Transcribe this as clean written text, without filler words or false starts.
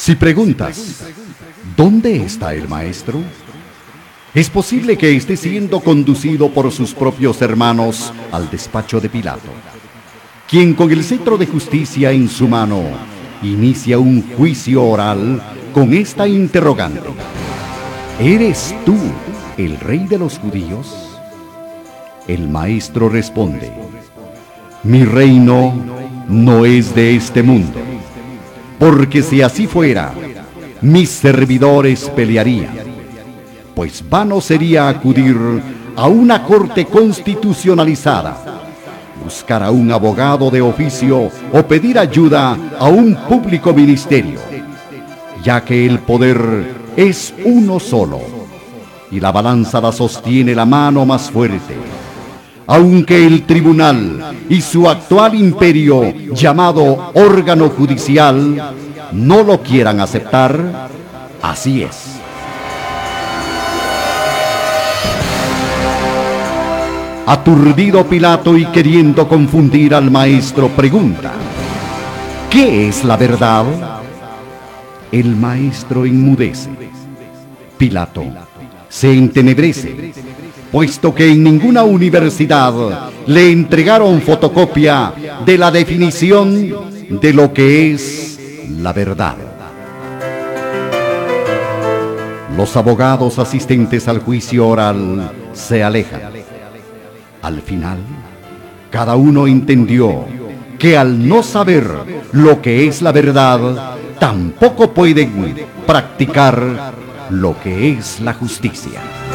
Si preguntas, ¿dónde está el maestro? Es posible que esté siendo conducido por sus propios hermanos al despacho de Pilato, quien con el cetro de justicia en su mano inicia un juicio oral con esta interrogante: ¿eres tú el rey de los judíos? El maestro responde: mi reino no es de este mundo, porque si así fuera, mis servidores pelearían, pues vano sería acudir a una corte constitucionalizada, buscar a un abogado de oficio o pedir ayuda a un público ministerio, ya que el poder es uno solo y la balanza la sostiene la mano más fuerte. Aunque el tribunal y su actual imperio llamado órgano judicial no lo quieran aceptar, así es. Aturdido Pilato y queriendo confundir al maestro, pregunta: ¿qué es la verdad? El maestro enmudece. Pilato se entenebrece, puesto que en ninguna universidad le entregaron fotocopia de la definición de lo que es la verdad. Los abogados asistentes al juicio oral se alejan. Al final, cada uno entendió que al no saber lo que es la verdad, tampoco pueden practicar lo que es la justicia.